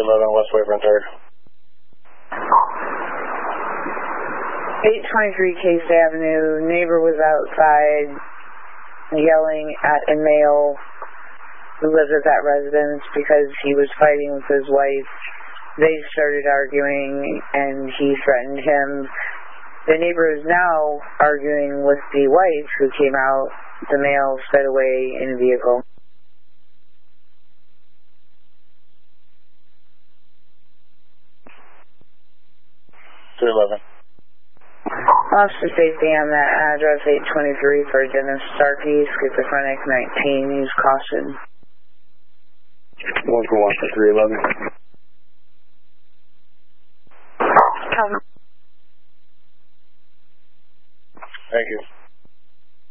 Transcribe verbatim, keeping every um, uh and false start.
eleven West Wayburn third. eight twenty-three Case Avenue, neighbor was outside yelling at a male who lives at that residence because he was fighting with his wife. They started arguing and he threatened him. The neighbor is now arguing with the wife who came out. The male sped away in a vehicle. three eleven. Officer safety on that address, eight twenty-three for Dennis Starkey, schizophrenic, nineteen, use caution. One for one for three eleven. Um, Thank you.